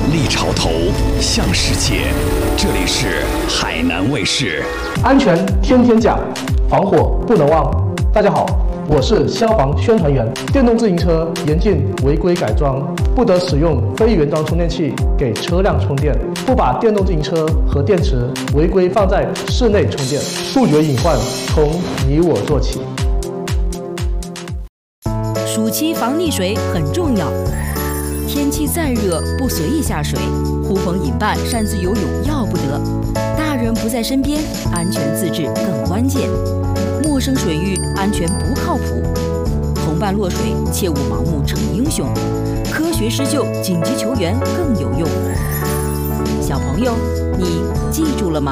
力潮头，向世界。这里是海南卫视。 安全天天讲，防火不能忘。大家好，我是消防宣传员。电动自行车严禁违规改装，不得使用非原装充电器给车辆充电，不把电动自行车和电池违规放在室内充电，杜绝隐患从你我做起。 暑期防溺水很重要，天气再热不随意下水，呼朋引伴擅自游泳要不得。大人不在身边，安全自制更关键。陌生水域安全不靠谱，同伴落水切勿盲目逞英雄，科学施救紧急求援更有用。小朋友，你记住了吗？